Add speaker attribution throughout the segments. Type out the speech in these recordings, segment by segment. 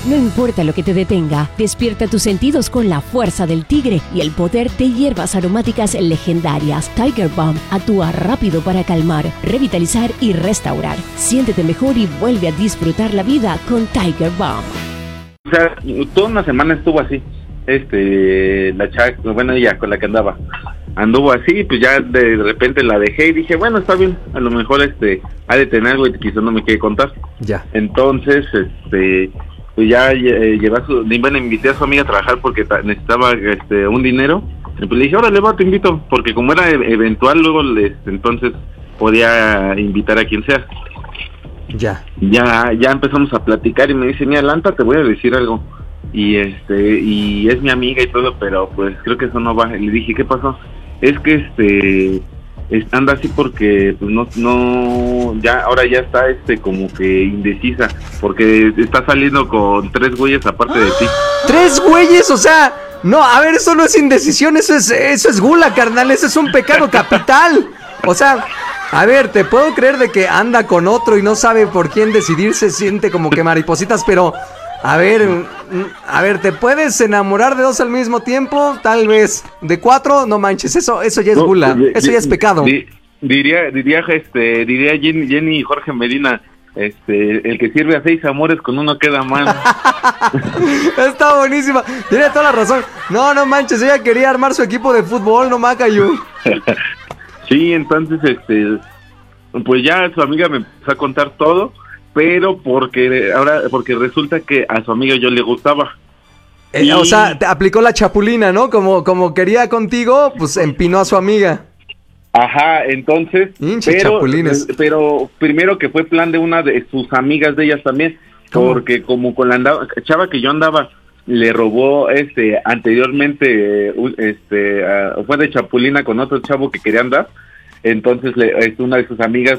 Speaker 1: No importa lo que te detenga, despierta tus sentidos con la fuerza del tigre y el poder de hierbas aromáticas legendarias. Tiger Balm actúa rápido para calmar, revitalizar y restaurar. Siéntete mejor y vuelve a disfrutar la vida con Tiger Balm.
Speaker 2: O sea, toda una semana estuvo así. La chava, bueno, ella con la que anduvo así, pues ya de repente la dejé y dije, bueno, está bien, a lo mejor ha de tener algo y quizás no me quiere contar.
Speaker 3: Ya.
Speaker 2: Entonces, pues ya invité a su amiga a trabajar porque necesitaba un dinero. Y pues le dije, órale, va, te invito, porque como era eventual, luego entonces podía invitar a quien sea.
Speaker 3: Ya
Speaker 2: empezamos a platicar y me dice, mira, Lanta, te voy a decir algo. Y es mi amiga y todo, pero pues creo que eso no va. Y le dije, ¿qué pasó? Es que anda así porque pues no ya ahora ya está como que indecisa, porque está saliendo con 3 güeyes aparte de ti.
Speaker 3: ¿3 güeyes? O sea, no, a ver, eso no es indecisión, eso es gula, carnal, eso es un pecado capital. O sea, a ver, te puedo creer de que anda con otro y no sabe por quién decidirse, siente como que maripositas, pero a ver, ¿te puedes enamorar de 2 al mismo tiempo? Tal vez. ¿De 4? No manches, eso ya es gula, eso ya es pecado.
Speaker 2: Diría Jenny y Jorge Medina, el que sirve a 6 amores con uno queda mal.
Speaker 3: Está buenísima, tiene toda la razón. No manches, ella quería armar su equipo de fútbol, no macayo.
Speaker 2: Sí, entonces, pues ya su amiga me empezó a contar todo, pero porque resulta que a su amiga yo le gustaba.
Speaker 3: O sea, te aplicó la chapulina, ¿no? Como quería contigo, pues empinó a su amiga.
Speaker 2: Ajá, entonces, pero primero que fue plan de una de sus amigas de ellas también, porque como con la chava que yo andaba, le robó anteriormente, fue de chapulina con otro chavo que quería andar, entonces una de sus amigas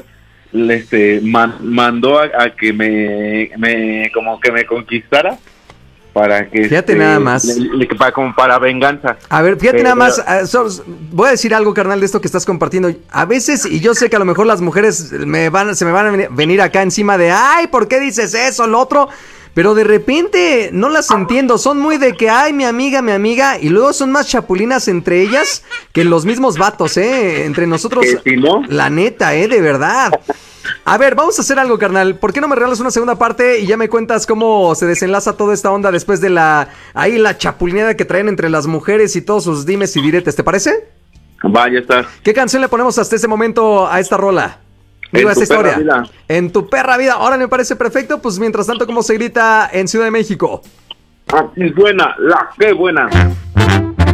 Speaker 2: mandó a que me como que me conquistara para que
Speaker 3: fíjate nada más
Speaker 2: como para venganza.
Speaker 3: A ver, fíjate nada más, voy a decir algo, carnal, de esto que estás compartiendo. A veces, y yo sé que a lo mejor las mujeres se me van a venir acá encima de, ay, ¿por qué dices eso, lo otro? Pero de repente no las entiendo, son muy de que, ay, mi amiga, y luego son más chapulinas entre ellas que los mismos vatos, entre nosotros,
Speaker 2: ¿sí, no?
Speaker 3: La neta, de verdad. A ver, vamos a hacer algo, carnal, ¿por qué no me regalas una segunda parte y ya me cuentas cómo se desenlaza toda esta onda después de la chapulineada que traen entre las mujeres y todos sus dimes y diretes, ¿te parece?
Speaker 2: Va, ya está.
Speaker 3: ¿Qué canción le ponemos hasta ese momento a esta rola? Digo, esta historia. Vida. En tu perra vida. Ahora me parece perfecto. Pues mientras tanto, ¿cómo se grita en Ciudad de México?
Speaker 2: Así suena, la que buena.